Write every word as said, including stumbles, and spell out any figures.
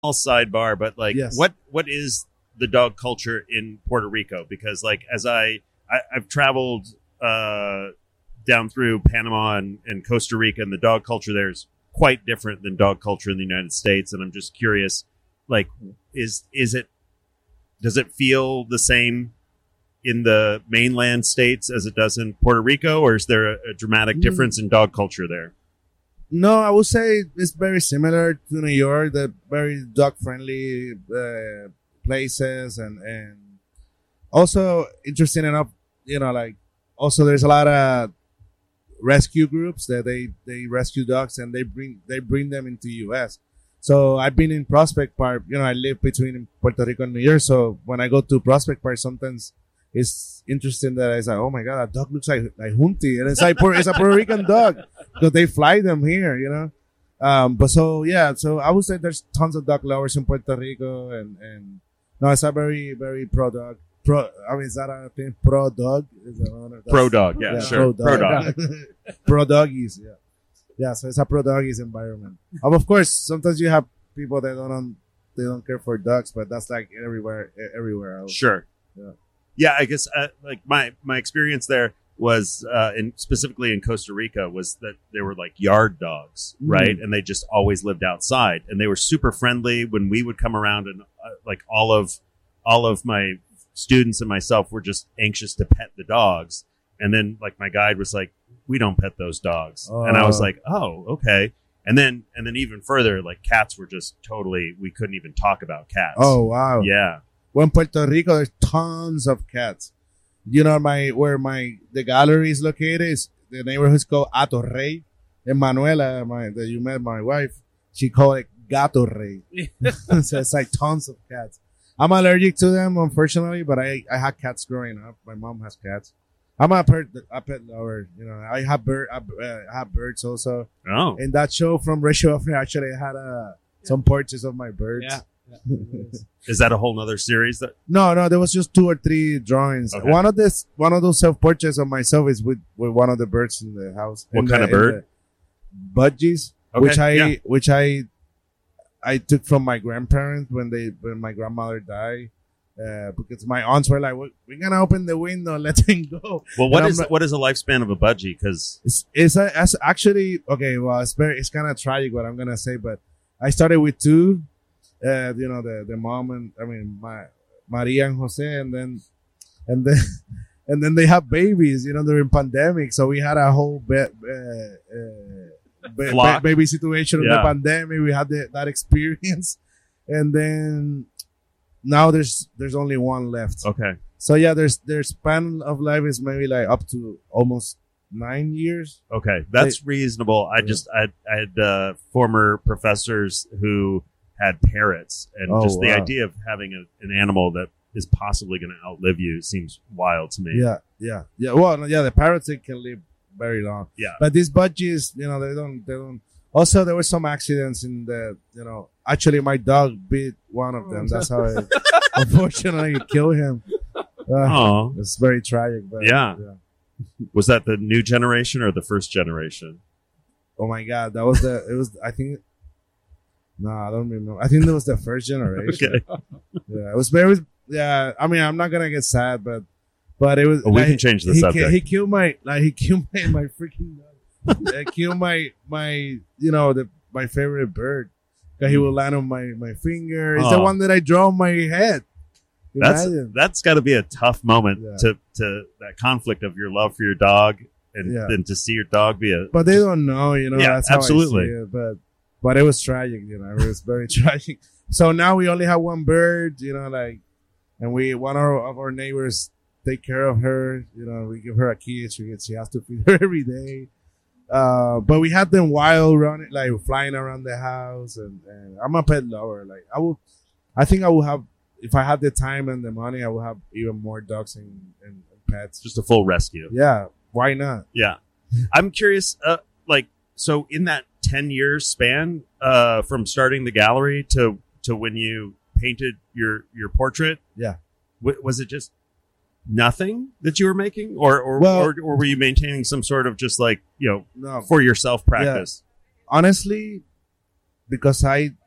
sidebar, but like, Yes. what what is the dog culture in Puerto Rico? Because like, as I, I I've traveled uh, down through Panama and, and Costa Rica, and the dog culture there is quite different than dog culture in the United States. And I'm just curious, like, is is it does it feel the same in the mainland states as it does in Puerto Rico, or is there a, a dramatic Mm. difference in dog culture there? No, I would say it's very similar to New York. The very dog friendly uh, places, and and also interesting enough, you know, like also there's a lot of rescue groups that they they rescue dogs and they bring they bring them into U S. So I've been in Prospect Park. You know, I live between Puerto Rico and New York. So when I go to Prospect Park, sometimes it's interesting that it's like, oh my god, that dog looks like like Hunty, and it's like Puerto- it's a Puerto Rican dog because they fly them here, you know. Um, but so yeah, so I would say there's tons of dog lovers in Puerto Rico, and and no, it's a very very pro dog. Pro, I mean, is that a thing? Pro dog? Is that one of- Pro dog, yeah, yeah, sure, pro pro dog. dog. Pro doggies, yeah, yeah. So it's a pro doggies environment. Um, of course, sometimes you have people that don't they don't care for dogs, but that's like everywhere, everywhere else. Sure. Yeah. Yeah, I guess uh, like my my experience there was uh, in specifically in Costa Rica was that they were like yard dogs, Mm. right? And they just always lived outside, and they were super friendly when we would come around, and uh, like all of all of my students and myself were just anxious to pet the dogs. And then like my guide was like, "We don't pet those dogs," and I was Oh. like, "Oh, okay." And then and then even further, like cats were just totally we couldn't even talk about cats. Oh wow! yeah. Well, in Puerto Rico, there's tons of cats. You know, my where my the gallery is located is the neighborhood's called Ato Rey. And Manuela, my that you met my wife, she called it Gato Rey. So it's like tons of cats. I'm allergic to them, unfortunately, but I, I had cats growing up. My mom has cats. I'm a pet, a pet lover. You know, I have bird, I, uh, I have birds also. Oh. In that show from Ratio of actually, I had uh, some portraits of my birds. Yeah. yeah. Is that a whole nother series that No, no, there was just two or three drawings. Okay. One of this, one of those self portraits of myself is with, with one of the birds in the house. What In kind the- of bird? in the Budgies, Okay, which I, yeah. which I, I took from my grandparents when they, when my grandmother died. Uh, because my aunts were like, "We- "We're gonna open the window, let him go." Well, what And is I'm like- what is the lifespan of a budgie? Because It's it's, a, it's actually okay. Well, it's very it's kind of tragic what I'm gonna say, but I started with two. Uh, you know, the the mom and I mean my Maria and Jose, and then and then and then they have babies. You know, during pandemic, so we had a whole ba- uh, uh, ba- Flock. ba- baby situation in Yeah. the pandemic. We had the, that experience, and then now there's there's only one left. okay, So yeah, there's their span of life is maybe like up to almost nine years. okay, that's reasonable. I Yeah. just I, I had uh, former professors who had parrots, and Oh, just the wow. idea of having a, an animal that is possibly going to outlive you seems wild to me. Yeah, yeah, yeah. Well, no, yeah, the parrots they can live very long. Yeah. But these budgies, you know, they don't, they don't. Also, there were some accidents in the, you know. Actually, my dog bit one of them. That's how it, unfortunately, it killed him. Uh, Oh, it's very tragic. But Yeah. was that the new generation or the first generation? Oh my God, that was the. It was. I think. No, I don't remember. I think it was the first generation. Okay, Yeah, it was very. Yeah, I mean, I'm not gonna get sad, but but it was. well, we like, can change the he, subject. ki- he killed my like he killed my, my freaking dog. He killed my my you know the my favorite bird. 'Cause he will land on my my finger. It's the Oh. one that I draw on my head. that's Imagine. that's got to be a tough moment Yeah. to to that conflict of your love for your dog and Yeah. then to see your dog be a But they don't know, you know. Yeah, that's how absolutely. I see it. But but it was tragic, you know. It was very tragic. So now we only have one bird, you know, like, and we one of our, of our neighbors take care of her. You know, we give her a key. She gets she has to feed her every day. Uh, but we had them wild running, like flying around the house, and, and I'm a pet lover. Like I would, I think I would have if I had the time and the money, I would have even more dogs and, and pets. just a full rescue. Yeah, why not? Yeah. I'm curious, uh, like, so in that ten years span, uh, from starting the gallery to, to when you painted your, your portrait, Yeah. w- was it just nothing that you were making or, or, Well- or, or were you maintaining some sort of just like, you know, No, for yourself practice? honestly, because I